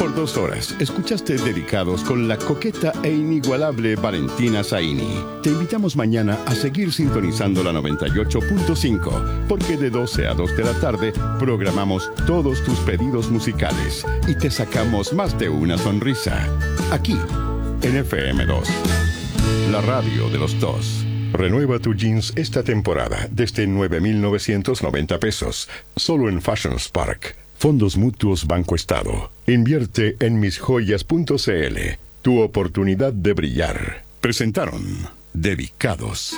Por 2 horas, escuchaste Dedicados con la coqueta e inigualable Valentina Zaini. Te invitamos mañana a seguir sintonizando la 98.5, porque de 12 a 2 de la tarde programamos todos tus pedidos musicales y te sacamos más de una sonrisa. Aquí, en FM2, la radio de los dos. Renueva tu jeans esta temporada desde 9,990 pesos, solo en Fashion Spark. Fondos Mutuos Banco Estado. Invierte en misjoyas.cl. Tu oportunidad de brillar. Presentaron Dedicados.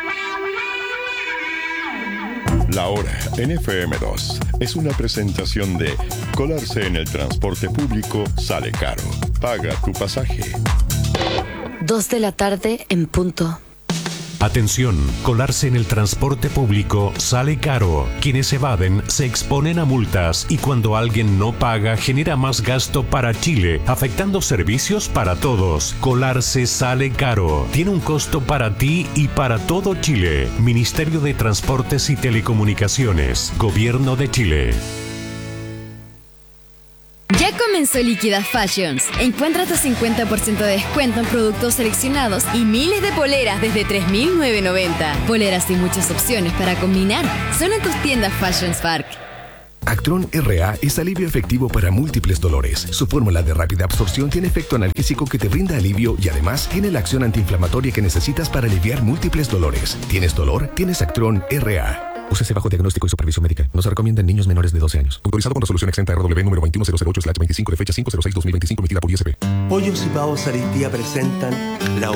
La Hora en FM2 es una presentación de colarse en el transporte público sale caro. Paga tu pasaje. 2 de la tarde en punto. Atención, colarse en el transporte público sale caro. Quienes evaden se exponen a multas y cuando alguien no paga genera más gasto para Chile, afectando servicios para todos. Colarse sale caro. Tiene un costo para ti y para todo Chile. Ministerio de Transportes y Telecomunicaciones. Gobierno de Chile. Ya comenzó Líquida Fashions. Encuentra tu 50% de descuento en productos seleccionados y miles de poleras desde 3.990. Poleras y muchas opciones para combinar. Solo en tus tiendas Fashion Spark. Actron RA es alivio efectivo para múltiples dolores. Su fórmula de rápida absorción tiene efecto analgésico que te brinda alivio y además tiene la acción antiinflamatoria que necesitas para aliviar múltiples dolores. ¿Tienes dolor? Tienes Actron RA. Úsese bajo diagnóstico y supervisión médica. No se recomienda en niños menores de 12 años. Autorizado con resolución exenta RW número 21008/25 de fecha 5/06/2025 emitida por ISP. Pollos y Pavos Aritía presentan la